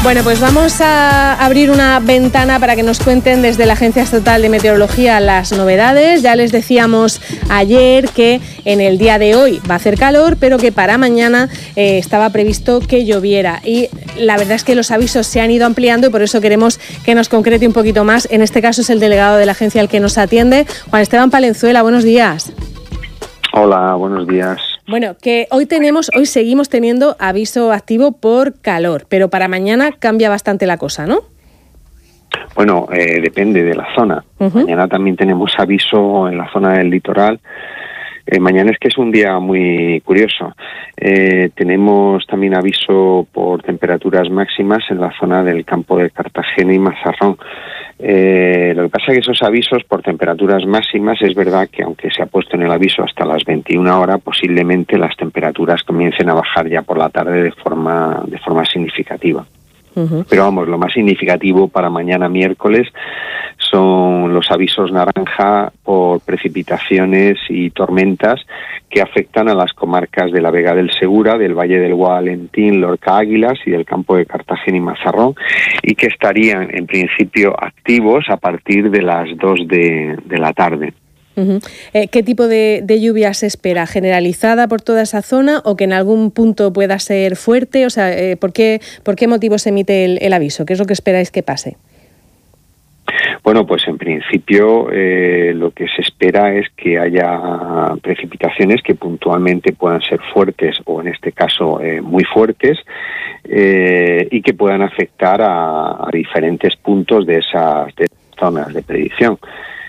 Bueno, pues vamos a abrir una ventana para que nos cuenten desde la Agencia Estatal de Meteorología las novedades. Ya les decíamos ayer que en el día de hoy va a hacer calor, pero que para mañana estaba previsto que lloviera. Y la verdad es que los avisos se han ido ampliando y por eso queremos que nos concrete un poquito más. En este caso es el delegado de la agencia el que nos atiende, Juan Esteban Palenzuela. Buenos días. Hola, buenos días. Bueno, que hoy seguimos teniendo aviso activo por calor, pero para mañana cambia bastante la cosa, ¿no? Bueno, depende de la zona. Mañana también tenemos aviso en la zona del litoral. Mañana es que es un día muy curioso. Tenemos también aviso por temperaturas máximas en la zona del campo de Cartagena y Mazarrón. Lo que pasa es que esos avisos por temperaturas máximas, es verdad que aunque se ha puesto en el aviso hasta las 21 horas, posiblemente las temperaturas comiencen a bajar ya por la tarde de forma significativa. Pero vamos, lo más significativo para mañana miércoles son los avisos naranja por precipitaciones y tormentas que afectan a las comarcas de la Vega del Segura, del Valle del Guadalentín, Lorca Águilas y del campo de Cartagena y Mazarrón, y que estarían en principio activos a partir de las 2 de la tarde. ¿Qué tipo de lluvia se espera? ¿Generalizada por toda esa zona o que en algún punto pueda ser fuerte? O sea, ¿por qué motivo se emite el aviso? ¿Qué es lo que esperáis que pase? Bueno, pues en principio lo que se espera es que haya precipitaciones que puntualmente puedan ser fuertes o en este caso muy fuertes y que puedan afectar a diferentes puntos de esas zonas de predicción.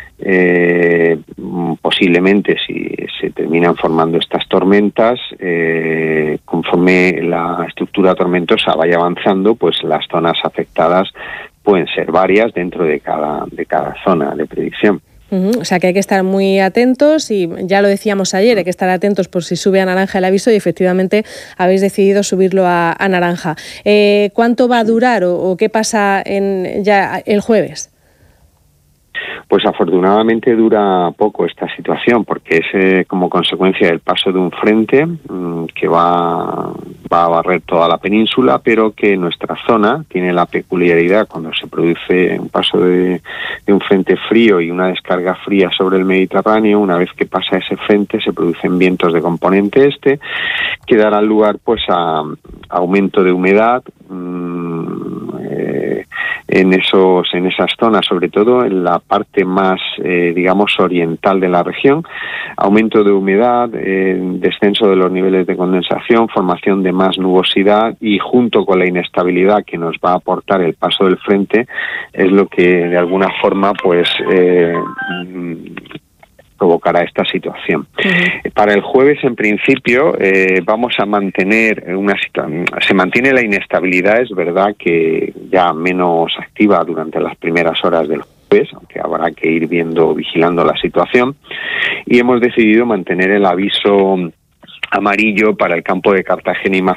Posiblemente si se terminan formando estas tormentas, conforme la estructura tormentosa vaya avanzando, pues las zonas afectadas pueden ser varias dentro de cada zona de predicción. O sea que hay que estar muy atentos y ya lo decíamos ayer, hay que estar atentos por si sube a naranja el aviso y efectivamente habéis decidido subirlo a naranja. ¿Cuánto va a durar o qué pasa ya el jueves? Pues afortunadamente dura poco esta situación porque es como consecuencia del paso de un frente que va a barrer toda la península, pero que nuestra zona tiene la peculiaridad cuando se produce un paso de un frente frío y una descarga fría sobre el Mediterráneo. Una vez que pasa ese frente se producen vientos de componente este que darán lugar pues a aumento de humedad en esas zonas, sobre todo en la parte más, digamos, oriental de la región, aumento de humedad, descenso de los niveles de condensación, formación de más nubosidad y junto con la inestabilidad que nos va a aportar el paso del frente es lo que de alguna forma pues provocará esta situación. Para el jueves, en principio, vamos a mantener se mantiene la inestabilidad, es verdad que ya menos activa durante las primeras horas del jueves, aunque habrá que ir vigilando la situación, y hemos decidido mantener el aviso amarillo para el campo de Cartagena y Mazarrón